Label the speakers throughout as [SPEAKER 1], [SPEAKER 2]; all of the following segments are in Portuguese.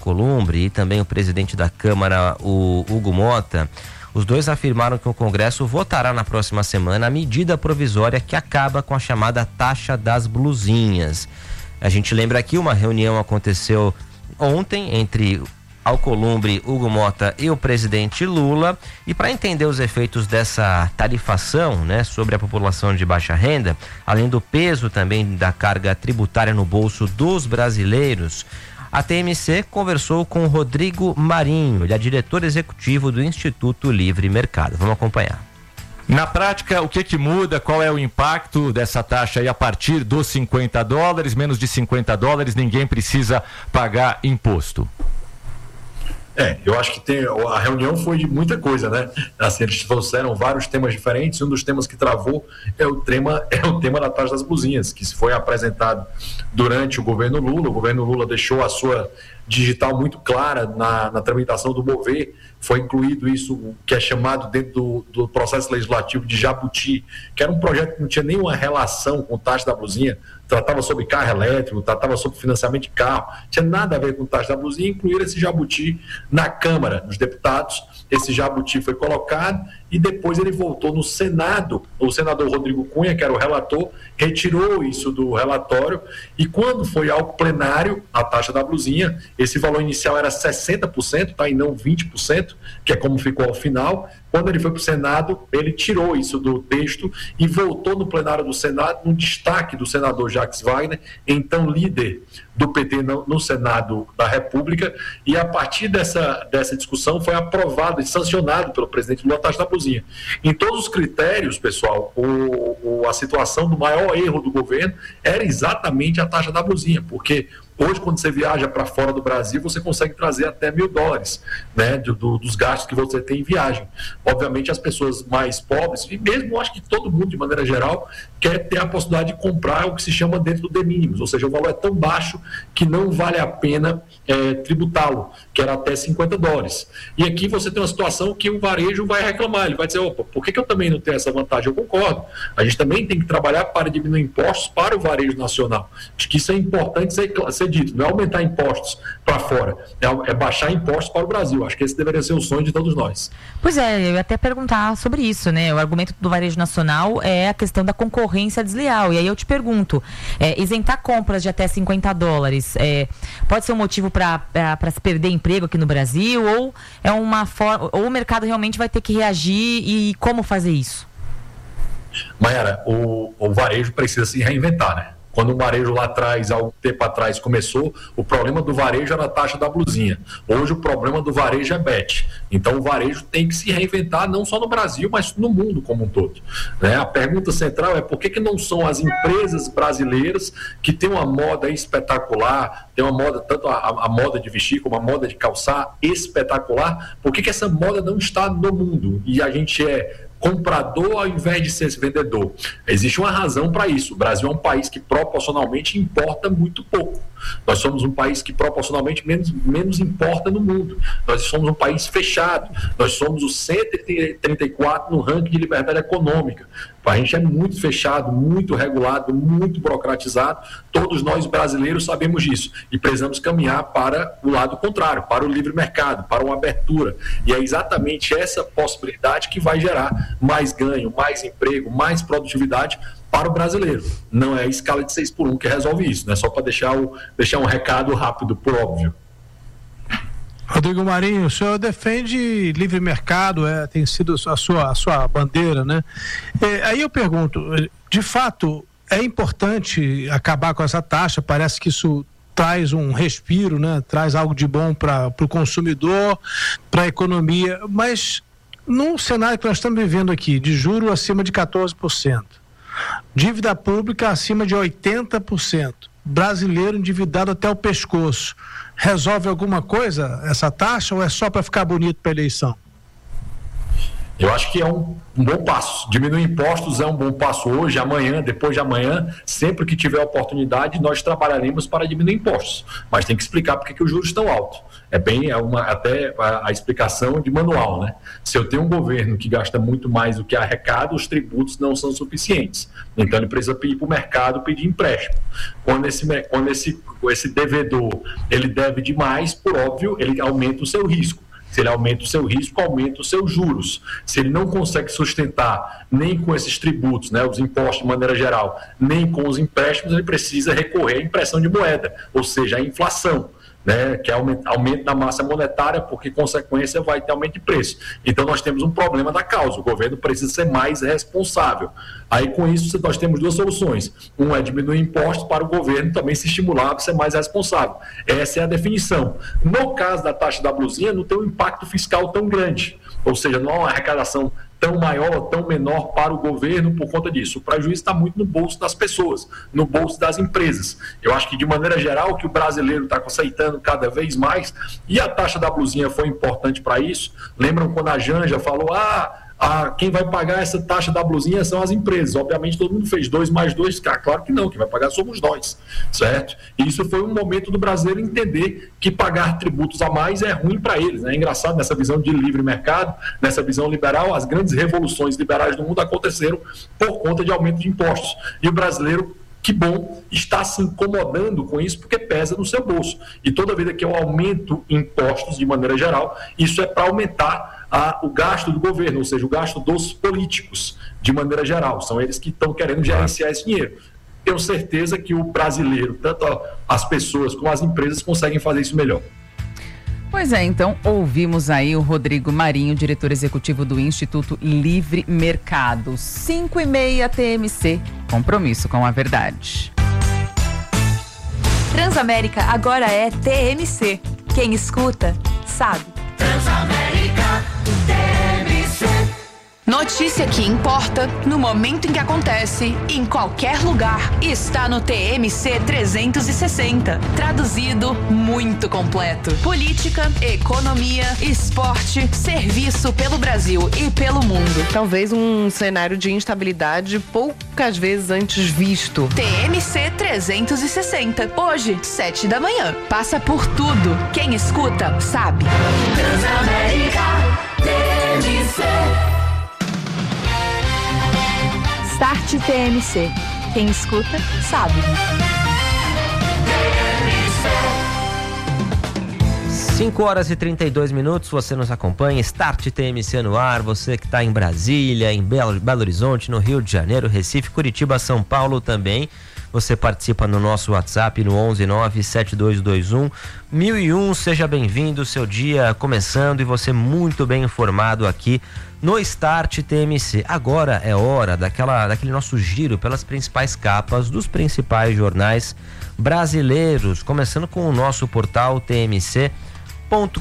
[SPEAKER 1] Alcolumbre e também o presidente da Câmara, o Hugo Mota, os dois afirmaram que o Congresso votará na próxima semana a medida provisória que acaba com a chamada taxa das blusinhas. A gente lembra aqui, uma reunião aconteceu ontem entre Alcolumbre, Hugo Mota e o presidente Lula, e para entender os efeitos dessa tarifação, né, sobre a população de baixa renda, além do peso também da carga tributária no bolso dos brasileiros, a TMC conversou com o Rodrigo Marinho, ele é diretor executivo do Instituto Livre Mercado. Vamos acompanhar.
[SPEAKER 2] Na prática, o que muda? Qual é o impacto dessa taxa aí a partir dos $50? Menos de $50, ninguém precisa pagar imposto.
[SPEAKER 3] Eu acho que a reunião foi de muita coisa, né? Assim, eles trouxeram vários temas diferentes, e um dos temas que travou é o tema da taxa das blusinhas, que foi apresentado durante o governo Lula. O governo Lula deixou a sua digital muito clara na tramitação do MOVER, foi incluído isso, que é chamado dentro do processo legislativo de Jabuti, que era um projeto que não tinha nenhuma relação com taxa da blusinha, tratava sobre carro elétrico, tratava sobre financiamento de carro, tinha nada a ver com taxa da blusinha, incluir esse Jabuti na Câmara dos Deputados. Esse Jabuti foi colocado e depois ele voltou no Senado. O senador Rodrigo Cunha, que era o relator, retirou isso do relatório, e quando foi ao plenário a taxa da blusinha, esse valor inicial era 60%, tá, e não 20%, que é como ficou ao final. Quando ele foi para o Senado, ele tirou isso do texto e voltou no plenário do Senado, no destaque do senador Jacques Wagner, então líder do PT no Senado da República, e a partir dessa discussão foi aprovado e sancionado pelo presidente Lula a taxa da blusinha. Em todos os critérios, pessoal, a situação do maior erro do governo era exatamente a taxa da blusinha, porque hoje, quando você viaja para fora do Brasil, você consegue trazer até $1.000, né, dos gastos que você tem em viagem. Obviamente, as pessoas mais pobres, e mesmo acho que todo mundo, de maneira geral, quer ter a possibilidade de comprar o que se chama dentro do de minimis, ou seja, o valor é tão baixo que não vale a pena tributá-lo, que era até $50. E aqui você tem uma situação que o varejo vai reclamar, ele vai dizer, opa, por que eu também não tenho essa vantagem? Eu concordo. A gente também tem que trabalhar para diminuir impostos para o varejo nacional. Acho que isso é importante ser dito, não é aumentar impostos para fora, é baixar impostos para o Brasil. Acho que esse deveria ser o sonho de todos nós.
[SPEAKER 4] Pois é, eu ia até perguntar sobre isso, né? O argumento do varejo nacional é a questão da concorrência desleal. E aí eu te pergunto, isentar compras de até $50 pode ser um motivo para se perder emprego aqui no Brasil, ou é uma forma, ou o mercado realmente vai ter que reagir, e como fazer isso?
[SPEAKER 3] Maiara, o varejo precisa se reinventar, né? Quando o varejo lá atrás, há algum tempo atrás, começou, o problema do varejo era a taxa da blusinha. Hoje o problema do varejo é BET. Então o varejo tem que se reinventar, não só no Brasil, mas no mundo como um todo, né? A pergunta central é por que não são as empresas brasileiras que têm uma moda espetacular, tem uma moda, tanto a moda de vestir como a moda de calçar espetacular, por que essa moda não está no mundo? E a gente é comprador ao invés de ser vendedor. Existe uma razão para isso. O Brasil é um país que proporcionalmente importa muito pouco. Nós somos um país que proporcionalmente menos importa no mundo. Nós somos um país fechado. Nós somos o 134 no ranking de liberdade econômica. A gente é muito fechado, muito regulado, muito burocratizado. Todos nós brasileiros sabemos disso e precisamos caminhar para o lado contrário, para o livre mercado, para uma abertura. E é exatamente essa possibilidade que vai gerar mais ganho, mais emprego, mais produtividade para o brasileiro. Não é a escala de 6x1 que resolve isso, né? Só para deixar um recado rápido, por óbvio.
[SPEAKER 5] Rodrigo Marinho, o senhor defende livre mercado, tem sido a sua bandeira, né? Aí eu pergunto, de fato, é importante acabar com essa taxa? Parece que isso traz um respiro, né? Traz algo de bom para o consumidor, para a economia, mas num cenário que nós estamos vivendo aqui, de juro acima de 14%, dívida pública acima de 80%, brasileiro endividado até o pescoço, resolve alguma coisa essa taxa, ou é só para ficar bonito para a eleição?
[SPEAKER 3] Eu acho que é um bom passo. Diminuir impostos é um bom passo hoje, amanhã, depois de amanhã, sempre que tiver oportunidade, nós trabalharemos para diminuir impostos. Mas tem que explicar por que os juros estão altos. Até a explicação de manual, né? Se eu tenho um governo que gasta muito mais do que arrecada, os tributos não são suficientes. Então ele precisa ir para o mercado pedir empréstimo. Quando esse devedor ele deve demais, por óbvio, ele aumenta o seu risco. Se ele aumenta o seu risco, aumenta os seus juros. Se ele não consegue sustentar nem com esses tributos, né, os impostos de maneira geral, nem com os empréstimos, ele precisa recorrer à impressão de moeda, ou seja, à inflação, né, que é aumento da massa monetária, porque consequência vai ter aumento de preço. Então nós temos um problema da causa, o governo precisa ser mais responsável. Aí com isso nós temos duas soluções, uma é diminuir impostos para o governo também se estimular a ser mais responsável. Essa é a definição. No caso da taxa da blusinha, não tem um impacto fiscal tão grande, ou seja, não há uma arrecadação tão maior ou tão menor para o governo por conta disso. O prejuízo está muito no bolso das pessoas, no bolso das empresas. Eu acho que, de maneira geral, que o brasileiro está aceitando cada vez mais, e a taxa da blusinha foi importante para isso. Lembram quando a Janja falou, quem vai pagar essa taxa da blusinha são as empresas. Obviamente todo mundo fez 2 mais 2, claro que não, quem vai pagar somos nós, certo? E isso foi um momento do brasileiro entender que pagar tributos a mais é ruim para eles, né? É engraçado, nessa visão de livre mercado, nessa visão liberal, as grandes revoluções liberais do mundo aconteceram por conta de aumento de impostos. E o brasileiro, que bom, está se incomodando com isso porque pesa no seu bolso. E toda vez que eu aumento impostos de maneira geral, isso é para aumentar o gasto do governo, ou seja, o gasto dos políticos de maneira geral. São eles que estão querendo gerenciar esse dinheiro. Tenho certeza que o brasileiro, tanto as pessoas como as empresas, conseguem fazer isso melhor.
[SPEAKER 6] Pois é, então ouvimos aí o Rodrigo Marinho, diretor executivo do Instituto Livre Mercado. 5h30 TMC, compromisso com a verdade.
[SPEAKER 7] Transamérica agora é TMC. Quem escuta, sabe. Transamérica, TMC. Notícia que importa no momento em que acontece, em qualquer lugar, está no TMC 360. Traduzido, muito completo. Política, economia, esporte, serviço pelo Brasil e pelo mundo.
[SPEAKER 8] Talvez um cenário de instabilidade poucas vezes antes visto.
[SPEAKER 7] TMC 360. Hoje, 7 da manhã. Passa por tudo. Quem escuta, sabe. Transamérica, TMC. Start TMC. Quem escuta, sabe.
[SPEAKER 1] 5h32, você nos acompanha, Start TMC no ar, você que está em Brasília, em Belo Horizonte, no Rio de Janeiro, Recife, Curitiba, São Paulo também. Você participa no nosso WhatsApp no 11972211001. Seja bem-vindo, seu dia começando e você muito bem informado aqui no Start TMC. Agora é hora daquele nosso giro pelas principais capas dos principais jornais brasileiros, começando com o nosso portal tmc.com.br,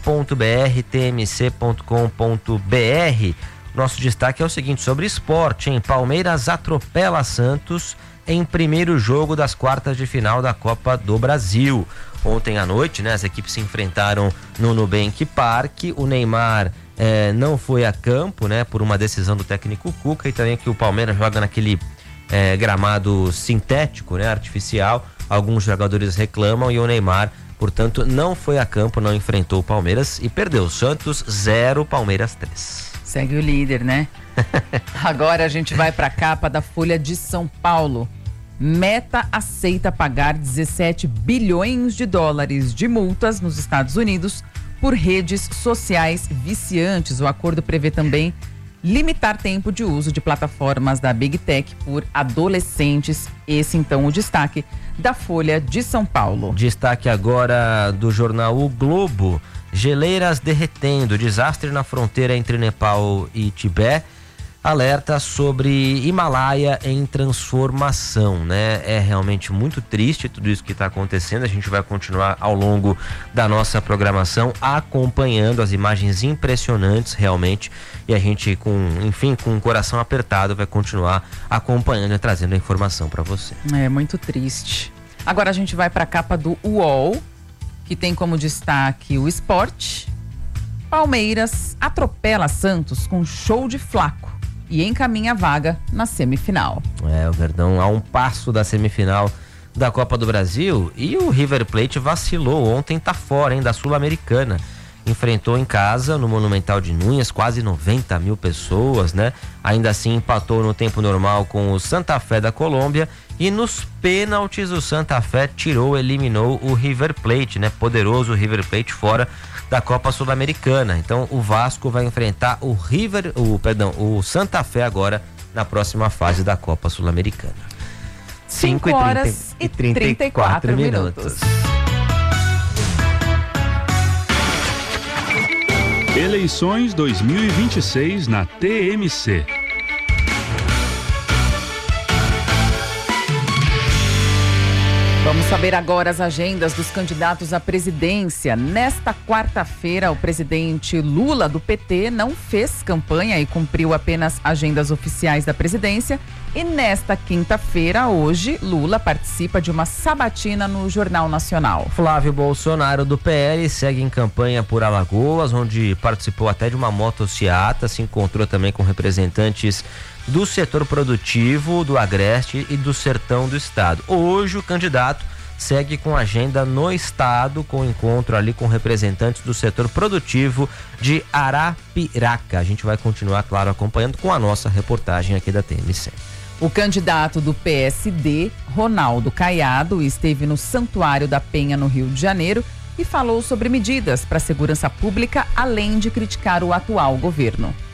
[SPEAKER 1] tmc.com.br. Nosso destaque é o seguinte, sobre esporte, hein? Palmeiras atropela Santos em primeiro jogo das quartas de final da Copa do Brasil. Ontem à noite, né, as equipes se enfrentaram no Nubank Park. O Neymar não foi a campo, né, por uma decisão do técnico Cuca, e também que o Palmeiras joga naquele gramado sintético, né, artificial. Alguns jogadores reclamam e o Neymar, portanto, não foi a campo, não enfrentou o Palmeiras e perdeu. Santos 0, Palmeiras 3.
[SPEAKER 6] Segue o líder, né? Agora a gente vai para a capa da Folha de São Paulo. Meta aceita pagar 17 bilhões de dólares de multas nos Estados Unidos por redes sociais viciantes. O acordo prevê também limitar tempo de uso de plataformas da Big Tech por adolescentes. Esse, então, o destaque da Folha de São Paulo.
[SPEAKER 1] Destaque agora do jornal O Globo. Geleiras derretendo, desastre na fronteira entre Nepal e Tibete. Alerta sobre Himalaia em transformação, né? É realmente muito triste tudo isso que está acontecendo. A gente vai continuar ao longo da nossa programação acompanhando as imagens impressionantes realmente, e a gente com o coração apertado vai continuar acompanhando e trazendo a informação para você.
[SPEAKER 6] É muito triste. Agora a gente vai para a capa do UOL, que tem como destaque o esporte. Palmeiras atropela Santos com show de Flaco e encaminha a vaga na semifinal.
[SPEAKER 1] O Verdão a um passo da semifinal da Copa do Brasil, e o River Plate vacilou ontem, tá fora, da Sul-Americana. Enfrentou em casa, no Monumental de Núñez, quase 90 mil pessoas, né? Ainda assim empatou no tempo normal com o Santa Fé da Colômbia, e nos pênaltis o Santa Fé eliminou o River Plate, né? Poderoso River Plate fora da Copa Sul-Americana. Então o Vasco vai enfrentar o Santa Fé agora na próxima fase da Copa Sul-Americana.
[SPEAKER 6] 5 horas e 34 minutos.
[SPEAKER 9] Eleições 2026 na TMC.
[SPEAKER 6] Vamos saber agora as agendas dos candidatos à presidência. Nesta quarta-feira, o presidente Lula, do PT, não fez campanha e cumpriu apenas agendas oficiais da presidência. E nesta quinta-feira, hoje, Lula participa de uma sabatina no Jornal Nacional.
[SPEAKER 1] Flávio Bolsonaro, do PL, segue em campanha por Alagoas, onde participou até de uma motociata, se encontrou também com representantes do setor produtivo, do Agreste e do Sertão do Estado. Hoje o candidato segue com agenda no estado, com encontro ali com representantes do setor produtivo de Arapiraca. A gente vai continuar, claro, acompanhando com a nossa reportagem aqui da TMC.
[SPEAKER 6] O candidato do PSD, Ronaldo Caiado, esteve no Santuário da Penha, no Rio de Janeiro, e falou sobre medidas para a segurança pública, além de criticar o atual governo.